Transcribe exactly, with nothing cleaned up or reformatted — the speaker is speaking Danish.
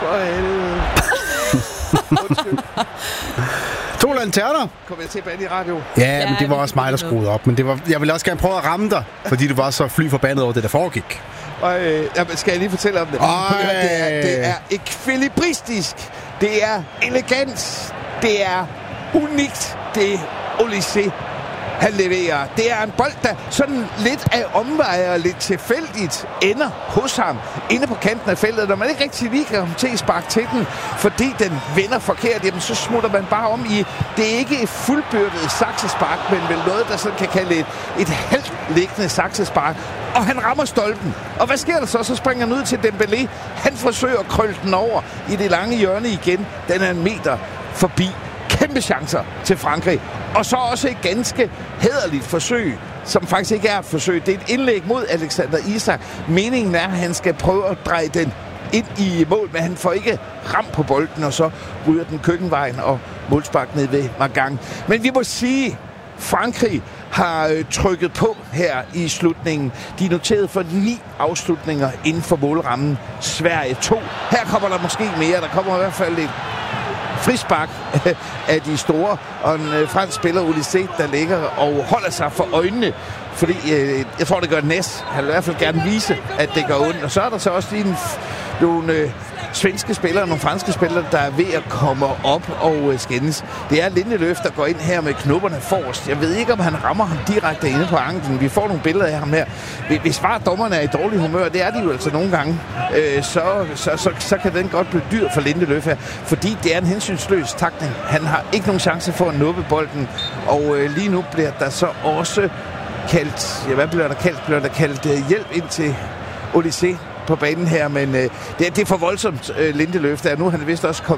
For helvede. To lanterner. Kom jeg til at bande i radio? Ja, Ja, men det var vi også kan mig, der blive skruede op. Men det var, jeg ville også gerne prøve at ramme dig, fordi du var så fly forbandet over det, der foregik. Og, øh, jamen, skal jeg lige fortælle om det? Ej. Det er, det er ekvilibristisk. Det er elegant. Det er unikt. Det er Olysée, han leverer. Det er en bold, der sådan lidt af omveje og lidt tilfældigt ender hos ham inde på kanten af feltet. Når man ikke rigtig lige kan komme til at sparke til den, fordi den vender forkert, jamen så smutter man bare om i. Det er ikke et fuldbyrdet saksespark, men vel noget, der sådan kan kalde et, et halvt liggende saksespark. Og han rammer stolpen. Og hvad sker der så? Så springer han ud til Dembélé. Han forsøger at krølle den over i det lange hjørne igen. Den er en meter forbi. Kæmpe chancer til Frankrig. Og så også et ganske hæderligt forsøg, som faktisk ikke er et forsøg. Det er et indlæg mod Alexander Isak. Meningen er, at han skal prøve at dreje den ind i mål, men han får ikke ramt på bolden, og så ryger den køkkenvejen og målspark ned ved Magang. Men vi må sige, Frankrig har øh, trykket på her i slutningen. De er noteret for ni afslutninger inden for målrammen. Sverige to. Her kommer der måske mere. Der kommer i hvert fald et frispark af de store, og en øh, fransk spiller, Olysée, der ligger og holder sig for øjnene, fordi øh, jeg tror, det gør Næs. Han vil i hvert fald gerne vise, at det gør ondt. Og så er der så også lige en, nogle øh, svenske spillere, nogle franske spillere, der er ved at komme op og øh, skændes. Det er Lindelöf, der går ind her med knopperne forrest. Jeg ved ikke, om han rammer ham direkte inde på anklen. Vi får nogle billeder af ham her. Hvis bare dommerne er i dårlig humør, det er de jo altså nogle gange, øh, så, så, så, så kan den godt blive dyr for Lindelöf her, fordi det er en hensynsløs takning. Han har ikke nogen chance for at nuppe bolden, og øh, lige nu bliver der så også kaldt, ja, hvad bliver der kaldt? Bliver der kaldt øh, hjælp ind til Olysée på banen her, men øh, det, det er for voldsomt, øh, Lindelöf der. Nu er han vist også kommet